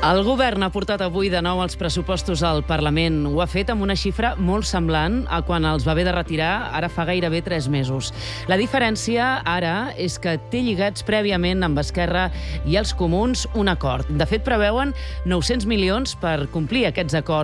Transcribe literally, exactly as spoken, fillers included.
El govern ha portat avui de nou els pressupostos al Parlament. Ho ha fet amb una xifra molt semblant a quan els va haver de retirar ara fa gairebé tres mesos. La diferència ara és que té lligats prèviament amb Esquerra i els Comuns un acord. De fet, preveuen nou-cents milions per complir aquests acords